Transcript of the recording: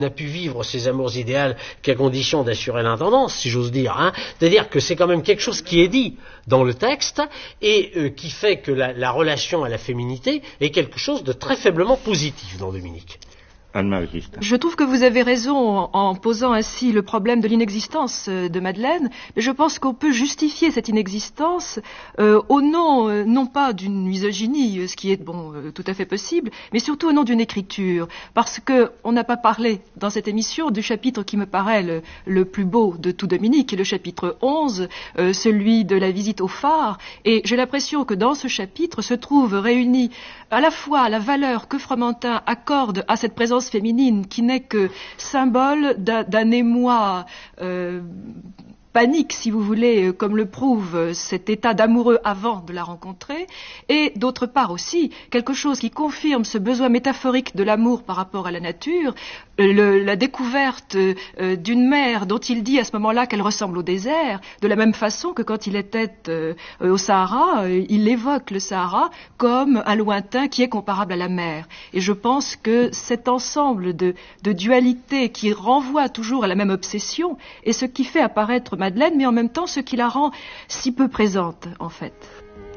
n'a pu vivre ses amours idéales qu'à condition d'assurer l'intendance, si j'ose dire. C'est-à-dire que c'est quand même quelque chose qui est dit dans le texte et qui fait que la relation à la féminité est quelque chose de très faiblement positif dans Dominique. Je trouve que vous avez raison en posant ainsi le problème de l'inexistence de Madeleine, mais je pense qu'on peut justifier cette inexistence au nom, non pas d'une misogynie, ce qui est tout à fait possible, mais surtout au nom d'une écriture, parce que on n'a pas parlé dans cette émission du chapitre qui me paraît le plus beau de tout Dominique, qui est le chapitre 11, celui de la visite au phare, et j'ai l'impression que dans ce chapitre se trouve réunie à la fois la valeur que Fromentin accorde à cette présence féminine qui n'est que symbole d'un émoi panique, si vous voulez, comme le prouve cet état d'amoureux avant de la rencontrer, et d'autre part aussi quelque chose qui confirme ce besoin métaphorique de l'amour par rapport à la nature, la découverte d'une mer dont il dit à ce moment-là qu'elle ressemble au désert, de la même façon que quand il était au Sahara, il évoque le Sahara comme un lointain qui est comparable à la mer. Et je pense que cet ensemble de dualités qui renvoie toujours à la même obsession est ce qui fait apparaître Madeleine, mais en même temps ce qui la rend si peu présente, en fait.